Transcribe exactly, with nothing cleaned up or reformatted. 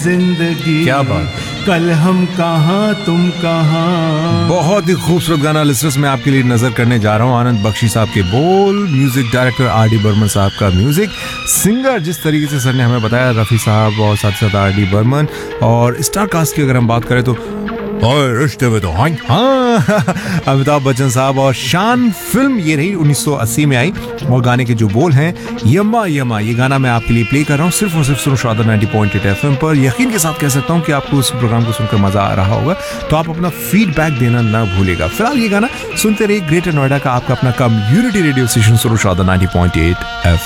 जिंदगी, क्या बात, कल हम कहाँ तुम कहाँ। बहुत ही खूबसूरत गाना लिसनर्स मैं आपके लिए नजर करने जा रहा हूँ। आनंद बख्शी साहब के बोल, music director R D Burman साहब का म्यूजिक, सिंगर जिस तरीके से सर ने हमें बताया रफी साहब और साथ साथ आर डी बर्मन। और स्टार कास्ट की अगर हम बात करें तो और रिश्ते में तो हाँ हाँ अमिताभ बच्चन साहब और शान फिल्म ये रही उन्नीस सौ अस्सी में आई। और गाने के जो बोल हैं यम्मा यम्मा, ये गाना मैं आपके लिए प्ले कर रहा हूँ सिर्फ और सिर्फ सुनो शादा नाइंटी पॉइंट एट एफएम पर। यकीन के साथ कह सकता हूँ कि आपको उस प्रोग्राम को सुनकर मजा आ रहा होगा, तो आप अपना फीडबैक देना ना भूलेगा। फिलहाल ये गाना सुनते रहिए ग्रेटर नोएडा का आपका अपना कम्युनिटी रेडियो स्टेशन सुनो शादा नाइंटी पॉइंट एट एफ